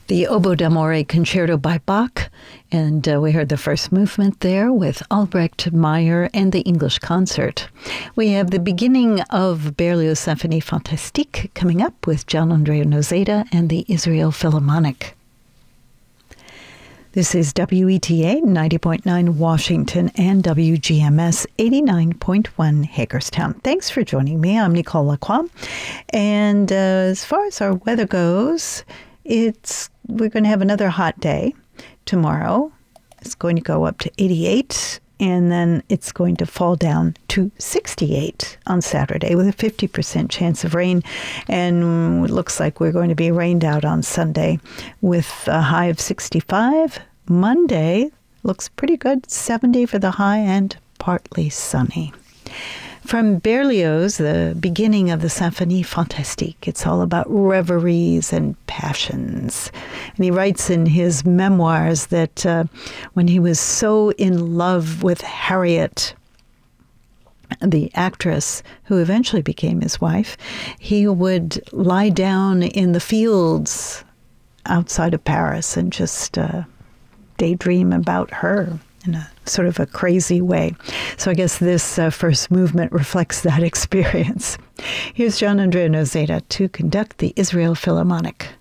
The Oboe d'Amore Concerto by Bach, and we heard the first movement there with Albrecht Meyer and the English Concert. We have the beginning of Berlioz' Symphonie Fantastique coming up with Gian Andrea Noseda and the Israel Philharmonic. This is WETA 90.9 Washington and WGMS 89.1 Hagerstown. Thanks for joining me. I'm Nicole Lacroix. And as far as our weather goes, we're going to have another hot day tomorrow. It's going to go up to 88, and then it's going to fall down to 68 on Saturday with a 50% chance of rain. And it looks like we're going to be rained out on Sunday with a high of 65. Monday looks pretty good, 70 for the high and partly sunny. From Berlioz, the beginning of the Symphonie Fantastique, it's all about reveries and passions. And he writes in his memoirs that when he was so in love with Harriet, the actress who eventually became his wife, he would lie down in the fields outside of Paris and just daydream about her in a sort of a crazy way. So I guess this first movement reflects that experience. Here's Gian Andrea Noseda to conduct the Israel Philharmonic.